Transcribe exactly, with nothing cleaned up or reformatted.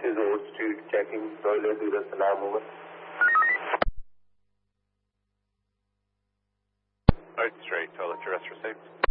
is Old Street, checking toilet, zero Salam, over. Right straight, toilet, your rest received.